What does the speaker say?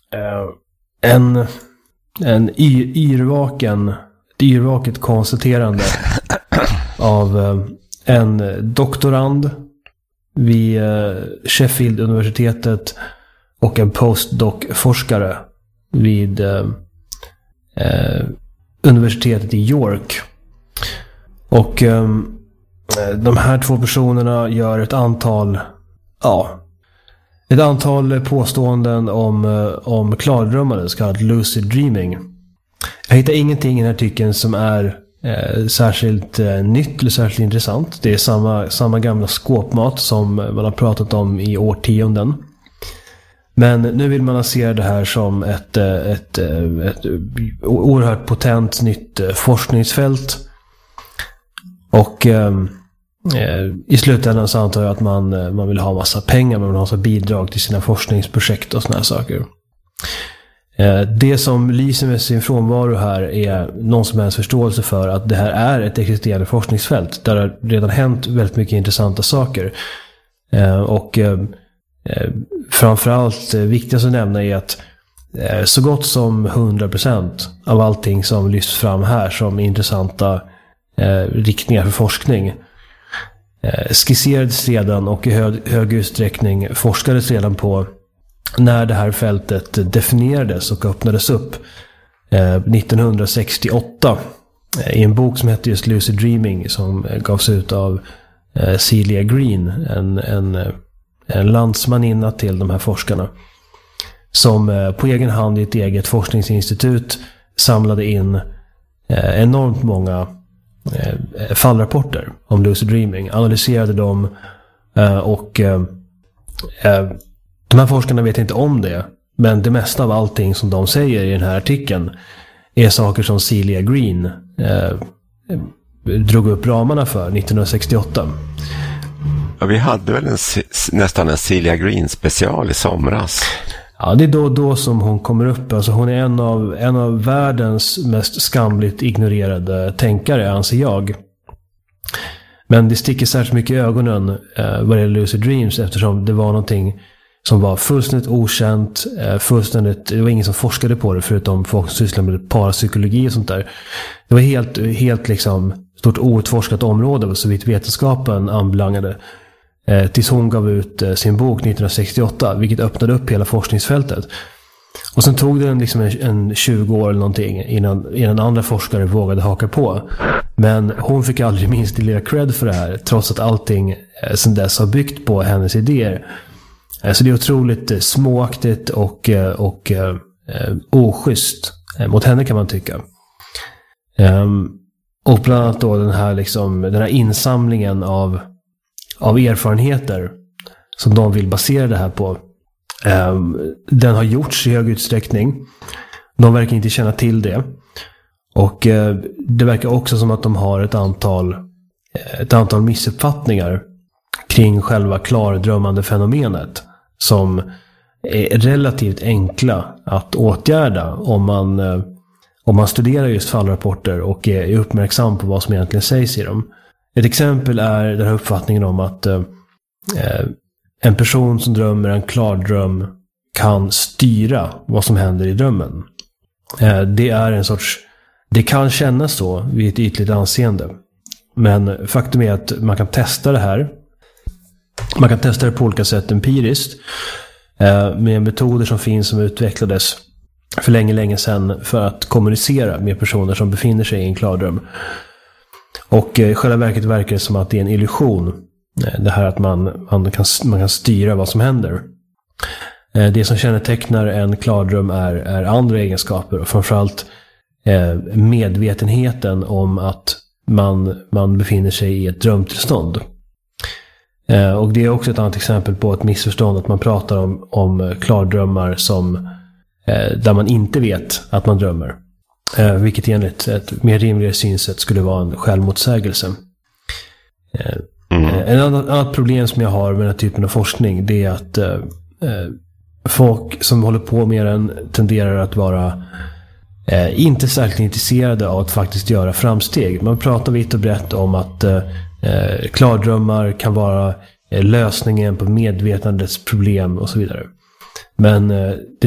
ett yrvaket konstaterande av en doktorand vid Sheffield-universitetet och en postdoc-forskare vid universitetet i York. Och de här två personerna gör ett antal påståenden om klardrömmande, så kallat lucid dreaming. Jag hittar ingenting i den här artikeln som är särskilt nytt eller särskilt intressant. Det är samma gamla skåpmat som man har pratat om i årtionden. Men nu vill man lansera det här som ett oerhört potent nytt forskningsfält. Och i slutändan så antar jag att man vill ha massa pengar, man vill ha massa bidrag till sina forskningsprojekt och såna här saker. Det som lyser med sin frånvaro här är någon som helst förståelse för att det här är ett existerande forskningsfält där det redan hänt väldigt mycket intressanta saker. Och framförallt viktigast att nämna är att så gott som 100% av allting som lyfts fram här som intressanta riktningar för forskning skisserades redan och i hög utsträckning forskades redan på när det här fältet definierades och öppnades upp 1968 i en bok som hette just Lucid Dreaming, som gavs ut av Celia Green, en landsmaninna till de här forskarna, som på egen hand i ett eget forskningsinstitut samlade in enormt många fallrapporter om lucid dreaming, analyserade dem och de här forskarna vet inte om det, men det mesta av allting som de säger i den här artikeln är saker som Celia Green drog upp ramarna för 1968. Ja, vi hade väl nästan en Celia Green special i somras. Ja, det är då som hon kommer upp. Alltså hon är en av världens mest skamligt ignorerade tänkare, anser jag. Men det sticker särskilt mycket i ögonen vad det gäller lucid dreams, eftersom det var någonting som var fullständigt okänt, det var ingen som forskade på det förutom folk som sysslar med parapsykologi och sånt där. Det var helt liksom stort outforskat område så vitt vetenskapen anbelangade. Tills hon gav ut sin bok 1968, vilket öppnade upp hela forskningsfältet. Och sen tog det liksom en 20 år eller någonting innan andra forskare vågade haka på. Men hon fick aldrig minst lilla cred för det här, trots att allting sedan dess har byggt på hennes idéer. Så det är otroligt småaktigt och oschysst mot henne, kan man tycka. Och bland annat då den här insamlingen av erfarenheter som de vill basera det här på, den har gjorts i hög utsträckning. De verkar inte känna till det. Och det verkar också som att de har ett antal missuppfattningar kring själva klardrömmande fenomenet, som är relativt enkla att åtgärda om man studerar just fallrapporter och är uppmärksam på vad som egentligen sägs i dem. Ett exempel är den här uppfattningen om att en person som drömmer en klardröm kan styra vad som händer i drömmen. Det kan kännas så vid ett ytligt anseende. Men faktum är att man kan testa det här. Man kan testa det på olika sätt empiriskt med metoder som finns, som utvecklades för länge sedan för att kommunicera med personer som befinner sig i en klardröm. Och i själva verket verkar det som att det är en illusion. Det här att man kan styra vad som händer. Det som kännetecknar en klardröm är andra egenskaper, och framförallt medvetenheten om att man befinner sig i ett drömtillstånd. Och det är också ett annat exempel på ett missförstånd, att man pratar om klardrömmar som där man inte vet att man drömmer. Vilket enligt ett mer rimligare synsätt skulle vara en självmotsägelse. En annat problem som jag har med den här typen av forskning, det är att folk som håller på med den tenderar att vara inte särskilt intresserade av att faktiskt göra framsteg. Man pratar vitt och brett om att klardrömmar kan vara lösningen på medvetandets problem och så vidare. Men det